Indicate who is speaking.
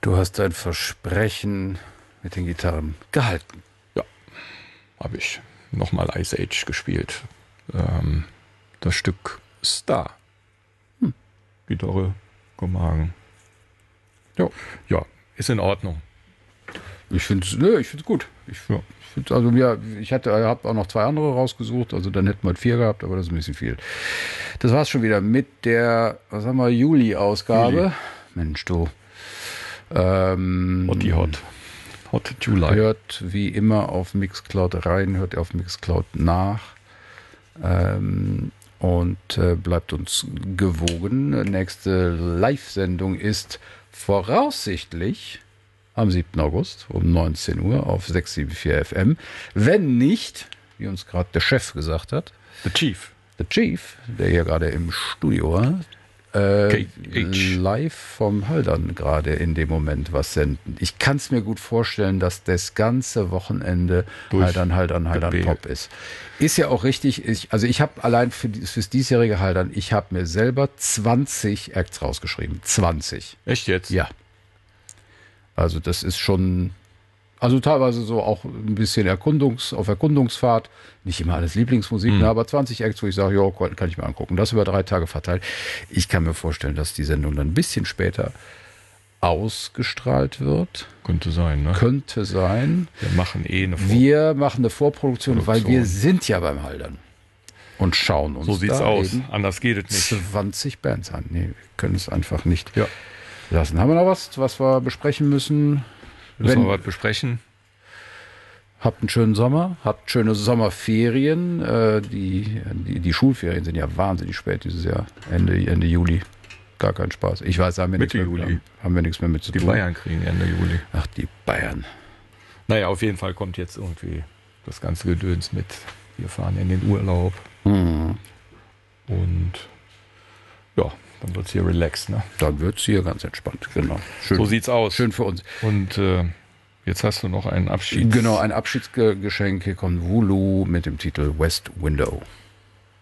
Speaker 1: Du hast dein Versprechen mit den Gitarren gehalten.
Speaker 2: Ja, habe ich. Nochmal Ice Age gespielt. Das Stück Star. Gitarre, Gemagen. Ja, ist in Ordnung.
Speaker 1: Ich finde es gut. Ich habe auch noch 2 andere rausgesucht, also dann hätten wir 4 gehabt, aber das ist ein bisschen viel. Das war's schon wieder mit der, Juli-Ausgabe.
Speaker 2: Juli.
Speaker 1: Mensch, du.
Speaker 2: Hot July.
Speaker 1: Hört wie immer auf Mixcloud rein, hört auf Mixcloud nach und bleibt uns gewogen. Nächste Live-Sendung ist voraussichtlich am 7. August um 19 Uhr auf 674 FM. Wenn nicht, wie uns gerade der Chef gesagt hat,
Speaker 2: The Chief,
Speaker 1: der hier gerade im Studio war, live vom Haldern gerade in dem Moment was senden. Ich kann es mir gut vorstellen, dass das ganze Wochenende Haldern Pop ist. Ist ja auch richtig. Ich habe allein fürs diesjährige Haldern, ich habe mir selber 20 Acts rausgeschrieben. 20.
Speaker 2: Echt jetzt?
Speaker 1: Ja. Also das ist schon, also teilweise so auch ein bisschen auf Erkundungsfahrt. Nicht immer alles Lieblingsmusik, aber 20 Acts, wo ich sage, ja, kann ich mir angucken. Das über 3 Tage verteilt. Ich kann mir vorstellen, dass die Sendung dann ein bisschen später ausgestrahlt wird.
Speaker 2: Könnte sein, ne?
Speaker 1: Könnte sein.
Speaker 2: Wir machen eine
Speaker 1: Vorproduktion, weil wir sind ja beim Haldern. Und schauen uns
Speaker 2: so sieht's aus. Anders geht es nicht.
Speaker 1: 20 Bands an. Nee, wir können es einfach nicht lassen. Haben wir noch was wir besprechen müssen?
Speaker 2: Müssen wir was besprechen?
Speaker 1: Habt einen schönen Sommer, habt schöne Sommerferien. Die Schulferien sind ja wahnsinnig spät dieses Jahr. Ende Juli. Gar kein Spaß. Ich weiß, haben wir nichts mehr mit zu tun.
Speaker 2: Die Bayern kriegen Ende Juli.
Speaker 1: Ach, die Bayern.
Speaker 2: Naja, auf jeden Fall kommt jetzt irgendwie das ganze Gedöns mit. Wir fahren in den Urlaub. Und ja, dann wird es hier relaxed. Ne?
Speaker 1: Dann wird es hier ganz entspannt, genau.
Speaker 2: Schön, so sieht's aus.
Speaker 1: Schön für uns.
Speaker 2: Und jetzt hast du noch einen Abschied.
Speaker 1: Genau, ein Abschiedsgeschenk. Hier kommt Wulu mit dem Titel West Window.